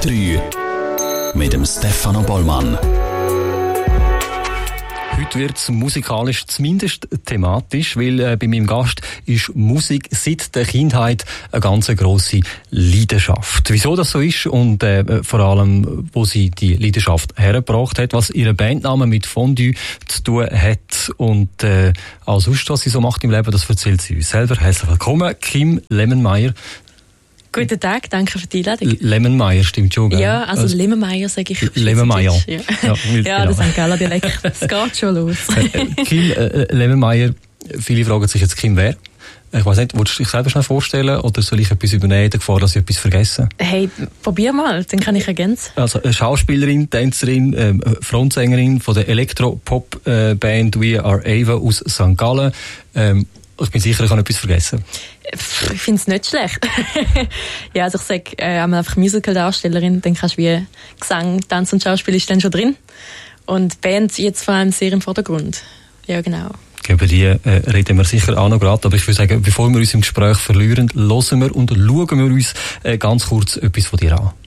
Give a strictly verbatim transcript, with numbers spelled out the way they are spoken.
drei mit dem Stefano Bollmann. Heute wird es musikalisch zumindest thematisch, weil äh, bei meinem Gast ist Musik seit der Kindheit eine ganz grosse Leidenschaft. Wieso das so ist und äh, vor allem, wo sie die Leidenschaft hergebracht hat, was ihr Bandname mit Fondue zu tun hat und äh, auch sonst, was sie so macht im Leben, das erzählt sie uns selber. Herzlich willkommen, Kim Lemenmeier. Guten Tag, danke für die Einladung. Lemenmeier, stimmt schon, gell? Ja, also, also Lemenmeier sage ich. Lemenmeier. Ja, ja, ja genau. Das Sankt Galler Dialekt. Es geht schon los. Kim äh, Lemenmeier, viele fragen sich jetzt, Kim wer? Ich weiss nicht, willst du dich selber schnell vorstellen oder soll ich etwas übernehmen, der Gefahr, dass ich etwas vergesse? Hey, probier mal, dann kann ich ergänzen. Also eine Schauspielerin, Tänzerin, äh, Frontsängerin von der Elektro-Pop-Band We Are Ava aus Sankt Gallen. Ähm, ich bin sicher, ich habe etwas vergessen. Ich finde es nicht schlecht. Ja, also ich sage äh, einfach Musical-Darstellerin, dann kannst du wie Gesang, Tanz und Schauspiel ist dann schon drin. Und Band jetzt vor allem sehr im Vordergrund. Ja, genau. Über die äh, reden wir sicher auch noch gerade, aber ich würde sagen, bevor wir uns im Gespräch verlieren, hören wir und schauen wir uns äh, ganz kurz etwas von dir an.